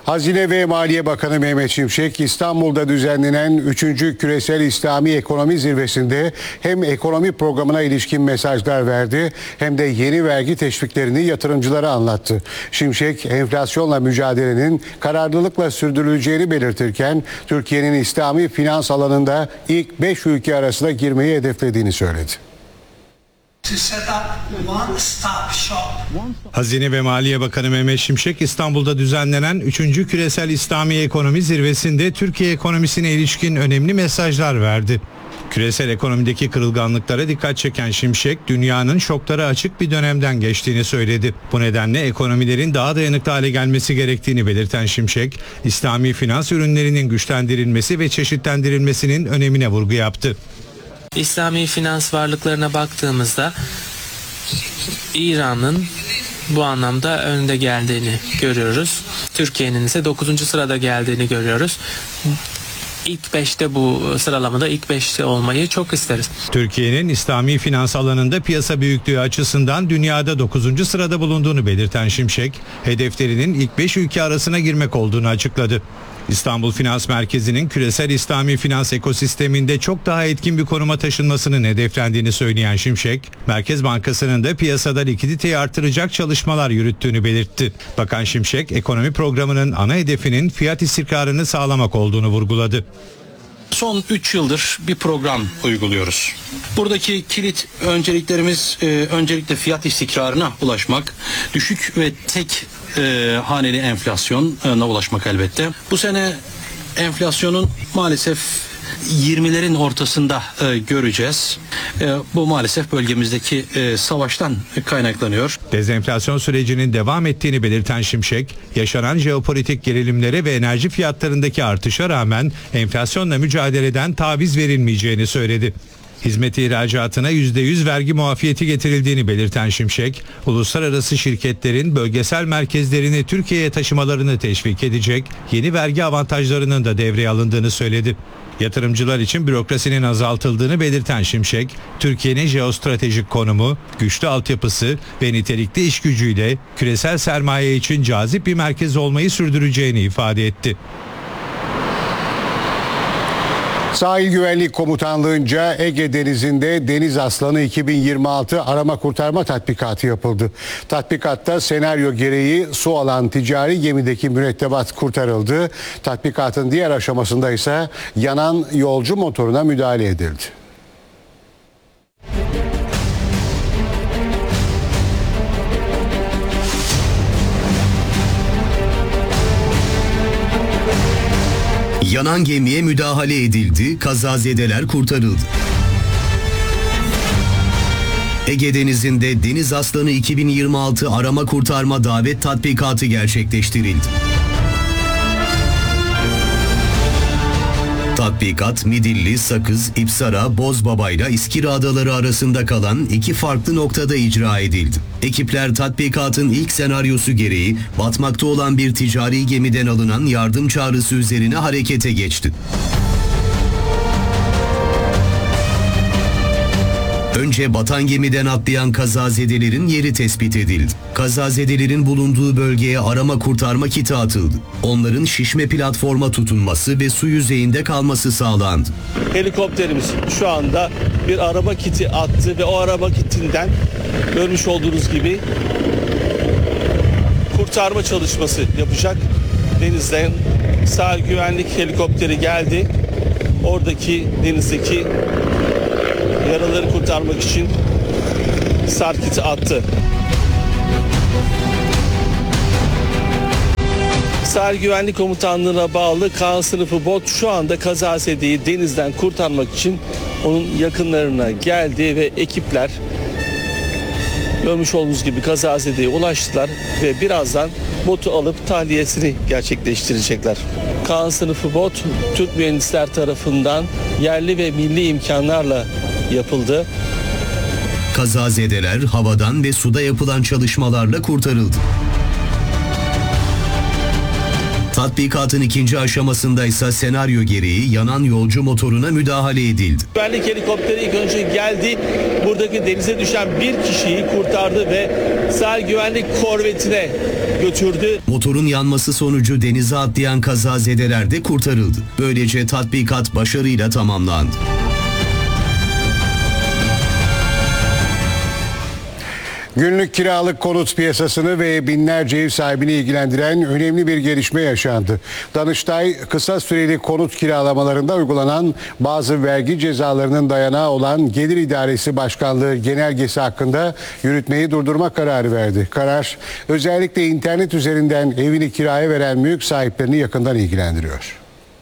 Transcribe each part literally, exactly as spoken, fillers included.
Hazine ve Maliye Bakanı Mehmet Şimşek, İstanbul'da düzenlenen üçüncü Küresel İslami Ekonomi Zirvesi'nde hem ekonomi programına ilişkin mesajlar verdi hem de yeni vergi teşviklerini yatırımcılara anlattı. Şimşek, enflasyonla mücadelenin kararlılıkla sürdürüleceğini belirtirken Türkiye'nin İslami finans alanında ilk beş ülke arasına girmeyi hedeflediğini söyledi. Hazine ve Maliye Bakanı Mehmet Şimşek, İstanbul'da düzenlenen üçüncü Küresel İslami Ekonomi Zirvesi'nde Türkiye ekonomisine ilişkin önemli mesajlar verdi. Küresel ekonomideki kırılganlıklara dikkat çeken Şimşek, dünyanın şoklara açık bir dönemden geçtiğini söyledi. Bu nedenle ekonomilerin daha dayanıklı hale gelmesi gerektiğini belirten Şimşek, İslami finans ürünlerinin güçlendirilmesi ve çeşitlendirilmesinin önemine vurgu yaptı. İslami finans varlıklarına baktığımızda İran'ın bu anlamda önde geldiğini görüyoruz. Türkiye'nin ise dokuzuncu sırada geldiğini görüyoruz. İlk beşte bu sıralamada ilk beşte olmayı çok isteriz. Türkiye'nin İslami finans alanında piyasa büyüklüğü açısından dünyada dokuzuncu sırada bulunduğunu belirten Şimşek, hedeflerinin ilk beş ülke arasına girmek olduğunu açıkladı. İstanbul Finans Merkezi'nin küresel İslami finans ekosisteminde çok daha etkin bir konuma taşınmasının hedeflendiğini söyleyen Şimşek, Merkez Bankası'nın da piyasada likiditeyi artıracak çalışmalar yürüttüğünü belirtti. Bakan Şimşek, ekonomi programının ana hedefinin fiyat istikrarını sağlamak olduğunu vurguladı. Son üç yıldır bir program uyguluyoruz. Buradaki kilit önceliklerimiz e, öncelikle fiyat istikrarına ulaşmak, düşük ve tek e, haneli enflasyona ulaşmak elbette. Bu sene enflasyonun maalesef yirmilerin ortasında e, göreceğiz. E, bu maalesef bölgemizdeki e, savaştan kaynaklanıyor. Dezenflasyon sürecinin devam ettiğini belirten Şimşek, yaşanan jeopolitik gerilimlere ve enerji fiyatlarındaki artışa rağmen enflasyonla mücadeleden taviz verilmeyeceğini söyledi. Hizmet ihracatına yüzde yüz vergi muafiyeti getirildiğini belirten Şimşek, uluslararası şirketlerin bölgesel merkezlerini Türkiye'ye taşımalarını teşvik edecek yeni vergi avantajlarının da devreye alındığını söyledi. Yatırımcılar için bürokrasinin azaltıldığını belirten Şimşek, Türkiye'nin jeostratejik konumu, güçlü altyapısı ve nitelikli iş gücüyle küresel sermaye için cazip bir merkez olmayı sürdüreceğini ifade etti. Sahil Güvenlik Komutanlığı'nca Ege Denizi'nde Deniz Aslanı iki bin yirmi altı arama kurtarma tatbikatı yapıldı. Tatbikatta senaryo gereği su alan ticari gemideki mürettebat kurtarıldı. Tatbikatın diğer aşamasında ise yanan yolcu motoruna müdahale edildi. Yanan gemiye müdahale edildi, kazazedeler kurtarıldı. Ege Denizi'nde Deniz Aslanı iki bin yirmi altı arama kurtarma davet tatbikatı gerçekleştirildi. Tatbikat, Midilli, Sakız, İpsara, Bozbaba ile İskira Adaları arasında kalan iki farklı noktada icra edildi. Ekipler tatbikatın ilk senaryosu gereği batmakta olan bir ticari gemiden alınan yardım çağrısı üzerine harekete geçti. Önce batan gemiden atlayan kazazedelerin yeri tespit edildi. Kazazedelerin bulunduğu bölgeye arama kurtarma kiti atıldı. Onların şişme platforma tutunması ve su yüzeyinde kalması sağlandı. Helikopterimiz şu anda bir arama kiti attı ve o arama kitinden görmüş olduğunuz gibi kurtarma çalışması yapacak. Denizden sahil güvenlik helikopteri geldi. Oradaki denizdeki yaraları kurtarmak için sarkiti attı. Sahil Güvenlik Komutanlığı'na bağlı Kaan sınıfı bot şu anda kazazedeyi denizden kurtarmak için onun yakınlarına geldi ve ekipler görmüş olduğunuz gibi kazazedeye ulaştılar ve birazdan botu alıp tahliyesini gerçekleştirecekler. Kaan sınıfı bot Türk mühendisler tarafından yerli ve milli imkanlarla yapıldı. Kazazedeler havadan ve suda yapılan çalışmalarla kurtarıldı. Tatbikatın ikinci aşamasında ise senaryo gereği yanan yolcu motoruna müdahale edildi. Güvenlik helikopteri ilk önce geldi. Buradaki denize düşen bir kişiyi kurtardı ve sahil güvenlik korvetine götürdü. Motorun yanması sonucu denize atlayan kazazedeler de kurtarıldı. Böylece tatbikat başarıyla tamamlandı. Günlük kiralık konut piyasasını ve binlerce ev sahibini ilgilendiren önemli bir gelişme yaşandı. Danıştay, kısa süreli konut kiralamalarında uygulanan bazı vergi cezalarının dayanağı olan Gelir İdaresi Başkanlığı genelgesi hakkında yürütmeyi durdurma kararı verdi. Karar, özellikle internet üzerinden evini kiraya veren mülk sahiplerini yakından ilgilendiriyor.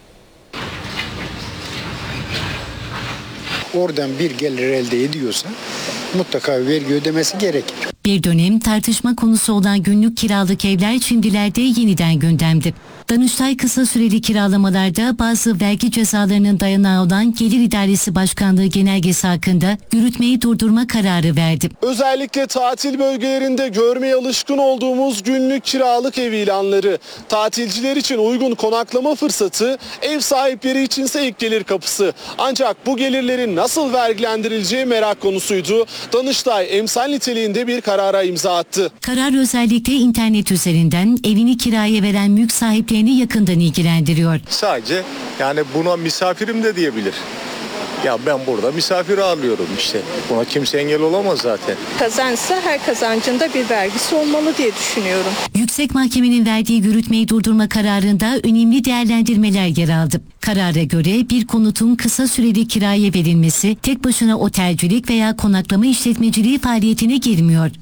Oradan bir gelir elde ediyorsa mutlaka vergi ödemesi gerekir. Bir dönem tartışma konusu olan günlük kiralık evler şimdilerde yeniden gündemde. Danıştay kısa süreli kiralamalarda bazı vergi cezalarının dayanağı olan Gelir İdaresi Başkanlığı genelgesi hakkında yürütmeyi durdurma kararı verdi. Özellikle tatil bölgelerinde görmeye alışkın olduğumuz günlük kiralık ev ilanları, tatilciler için uygun konaklama fırsatı, ev sahipleri içinse ilk gelir kapısı. Ancak bu gelirlerin nasıl vergilendirileceği merak konusuydu. Danıştay emsal niteliğinde bir karara imza attı. Karar özellikle internet üzerinden evini kiraya veren mülk sahiplerini yakından ilgilendiriyor. Sadece yani buna misafirim de diyebilir. Ya ben burada misafir ağırlıyorum işte. Buna kimse engel olamaz zaten. Kazançsa her kazancında bir vergisi olmalı diye düşünüyorum. Yüksek Mahkemenin verdiği yürütmeyi durdurma kararında önemli değerlendirmeler yer aldı. Karara göre bir konutun kısa süreli kiraya verilmesi tek başına otelcilik veya konaklama işletmeciliği faaliyetine girmiyor.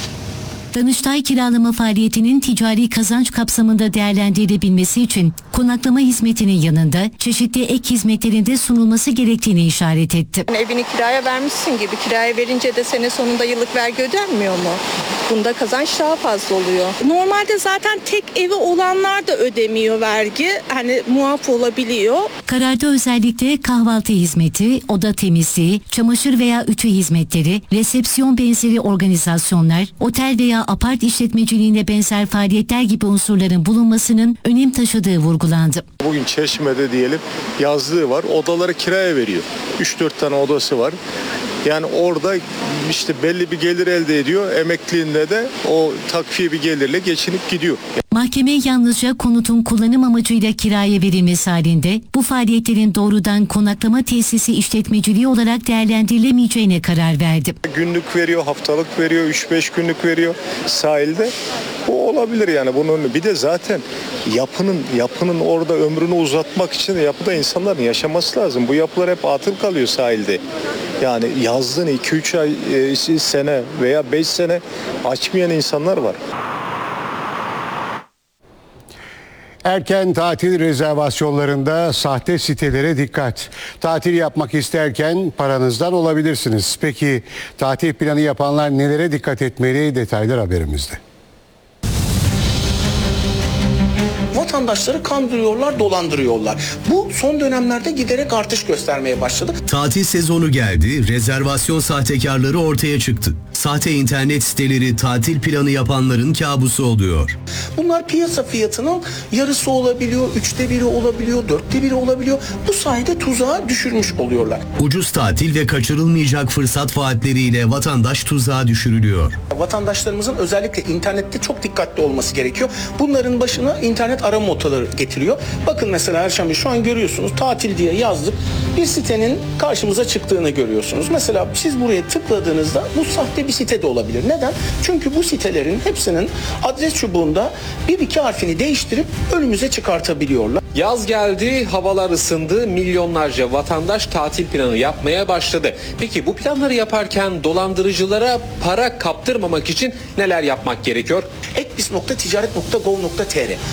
Danıştay kiralama faaliyetinin ticari kazanç kapsamında değerlendirilebilmesi için konaklama hizmetinin yanında çeşitli ek hizmetlerin de sunulması gerektiğini işaret etti. Evini kiraya vermişsin gibi kiraya verince de sene sonunda yıllık vergi ödenmiyor mu? Bunda kazanç daha fazla oluyor. Normalde zaten tek evi olanlar da ödemiyor vergi. Hani muaf olabiliyor. Kararda özellikle kahvaltı hizmeti, oda temizliği, çamaşır veya ütü hizmetleri, resepsiyon benzeri organizasyonlar, otel veya apart işletmeciliğine benzer faaliyetler gibi unsurların bulunmasının önem taşıdığı vurgulandı. Bugün Çeşme'de diyelim yazlığı var, odaları kiraya veriyor. üç dört tane odası var. Yani orada işte belli bir gelir elde ediyor. Emekliğinde de o takviye bir gelirle geçinip gidiyor. Mahkeme yalnızca konutun kullanım amacıyla kiraya verilmesi halinde bu faaliyetlerin doğrudan konaklama tesisi işletmeciliği olarak değerlendirilemeyeceğine karar verdi. Günlük veriyor, haftalık veriyor, üç beş günlük veriyor sahilde. Bu olabilir yani bunun. Bir de zaten yapının yapının orada ömrünü uzatmak için yapıda insanların yaşaması lazım. Bu yapılar hep atıl kalıyor sahilde. Yani yazlığını iki üç ay, sene veya beş sene açmayan insanlar var. Erken tatil rezervasyonlarında sahte sitelere dikkat. Tatil yapmak isterken paranızdan olabilirsiniz. Peki tatil planı yapanlar nelere dikkat etmeli? Detaylar haberimizde. Vatandaşları kandırıyorlar, dolandırıyorlar. Bu son dönemlerde giderek artış göstermeye başladı. Tatil sezonu geldi, rezervasyon sahtekarları ortaya çıktı. Sahte internet siteleri tatil planı yapanların kabusu oluyor. Bunlar piyasa fiyatının yarısı olabiliyor, üçte biri olabiliyor, dörtte biri olabiliyor. Bu sayede tuzağa düşürmüş oluyorlar. Ucuz tatil ve kaçırılmayacak fırsat vaatleriyle vatandaş tuzağa düşürülüyor. Vatandaşlarımızın özellikle internette çok dikkatli olması gerekiyor. Bunların başına internet arama motorları getiriyor. Bakın mesela Erşan Bey şu an görüyorsunuz tatil diye yazdık. Bir sitenin karşımıza çıktığını görüyorsunuz. Mesela siz buraya tıkladığınızda bu sahte bir site de olabilir. Neden? Çünkü bu sitelerin hepsinin adres çubuğunda bir iki harfini değiştirip önümüze çıkartabiliyorlar. Yaz geldi, havalar ısındı, milyonlarca vatandaş tatil planı yapmaya başladı. Peki bu planları yaparken dolandırıcılara para kaptırmamak için neler yapmak gerekiyor? ekbis nokta ticaret nokta gov nokta tr